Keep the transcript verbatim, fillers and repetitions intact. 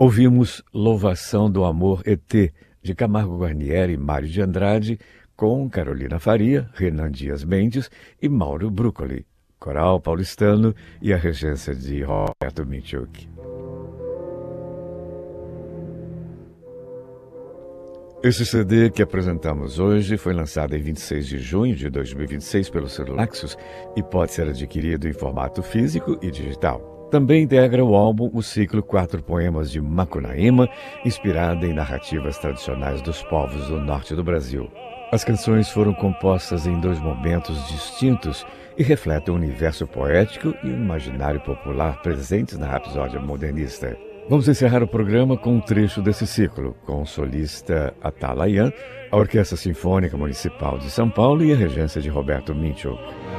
Ouvimos Louvação do Amor E T, de Camargo Guarnieri e Mário de Andrade, com Carolina Faria, Renan Dias Mendes e Mauro Bruccoli, coral paulistano e a regência de Roberto Minchuk. Esse C D que apresentamos hoje foi lançado em vinte e seis de junho de dois mil e vinte e seis pelo selo Naxos e pode ser adquirido em formato físico e digital. Também integra o álbum o ciclo Quatro Poemas de Macunaíma, inspirado em narrativas tradicionais dos povos do norte do Brasil. As canções foram compostas em dois momentos distintos e refletem o universo poético e o imaginário popular presentes na Rapsódia modernista. Vamos encerrar o programa com um trecho desse ciclo, com o solista Atalayan, a Orquestra Sinfônica Municipal de São Paulo e a regência de Roberto Minchuk.